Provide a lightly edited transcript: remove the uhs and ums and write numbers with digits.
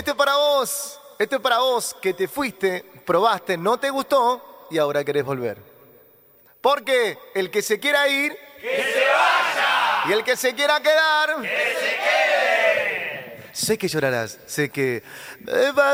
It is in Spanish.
Este es para vos. Este es para vos que te fuiste, probaste, no te gustó y ahora querés volver. Porque el que se quiera ir, ¡que se vaya! Y el que se quiera quedar, ¡que se quede! sé que llorarás, sé que